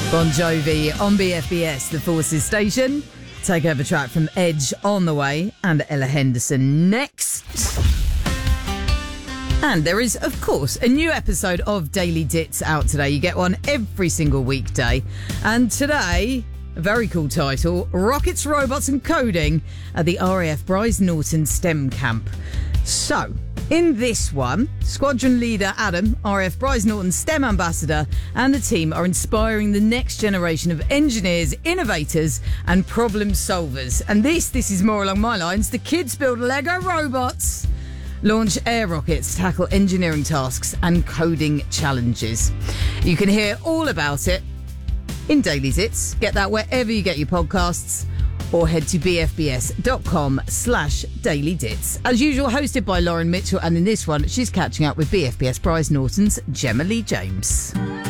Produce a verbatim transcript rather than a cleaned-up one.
Bon Jovi on B F B S, the Forces station. Take over track from Edge on the way, and Ella Henderson next. And there is, of course, a new episode of Daily Dits out today. You get one every single weekday. And today, a very cool title, Rockets, Robots and Coding at the R A F Bryce Norton STEM Camp. So, in this one, Squadron Leader Adam, R A F Bryce Norton STEM Ambassador, and the team are inspiring the next generation of engineers, innovators and problem solvers. And this, this is more along my lines. The kids build Lego robots, launch air rockets, tackle engineering tasks and coding challenges. You can hear all about it in Daily Dits. Get that wherever you get your podcasts, or head to bfbs.com slash Daily Dits. As usual, hosted by Lauren Mitchell, and in this one, she's catching up with B F B S Bryce Norton's Gemma Lee James.